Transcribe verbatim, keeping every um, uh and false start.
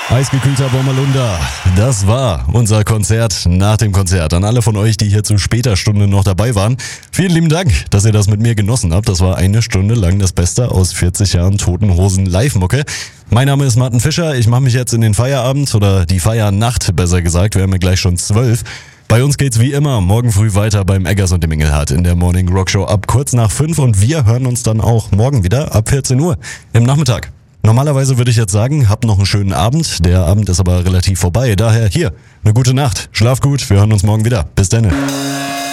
Eisgekühlter Bommerlunder, das war unser Konzert nach dem Konzert. An alle von euch, die hier zu später Stunde noch dabei waren, vielen lieben Dank, dass ihr das mit mir genossen habt. Das war eine Stunde lang das Beste aus vierzig Jahren Toten Hosen Live-Mucke. Mein Name ist Martin Fischer, ich mache mich jetzt in den Feierabend oder die Feiernacht, besser gesagt. Wir haben ja gleich schon zwölf. Bei uns geht's wie immer morgen früh weiter beim Eggers und dem Engelhardt in der Morning Rock Show ab kurz nach fünf und wir hören uns dann auch morgen wieder ab vierzehn Uhr im Nachmittag. Normalerweise würde ich jetzt sagen, habt noch einen schönen Abend. Der Abend ist aber relativ vorbei. Daher hier, eine gute Nacht. Schlaf gut, wir hören uns morgen wieder. Bis dann.